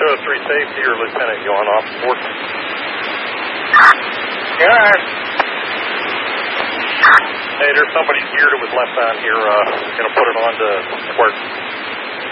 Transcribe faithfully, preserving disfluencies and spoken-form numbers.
two oh three safety or Lieutenant, you on off board? Good. Hey, there's somebody's gear that was left on here. Uh, going to put it on to work.